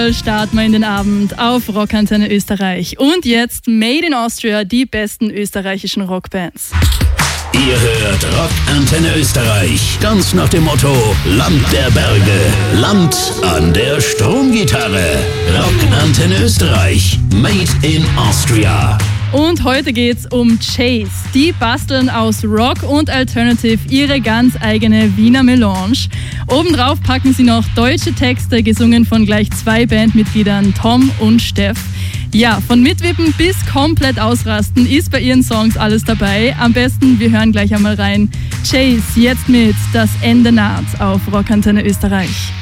wundervoll starten wir in den Abend auf Rockantenne Österreich. Und jetzt Made in Austria, die besten österreichischen Rockbands. Ihr hört Rockantenne Österreich, ganz nach dem Motto Land der Berge, Land an der Stromgitarre. Rockantenne Österreich, Made in Austria. Und heute geht's um Chase. Die basteln aus Rock und Alternative ihre ganz eigene Wiener Melange. Obendrauf packen sie noch deutsche Texte, gesungen von gleich 2 Bandmitgliedern, Tom und Steff. Ja, von Mitwippen bis komplett ausrasten ist bei ihren Songs alles dabei. Am besten, wir hören gleich einmal rein. Chase, jetzt mit Das Ende naht auf Rockantenne Österreich.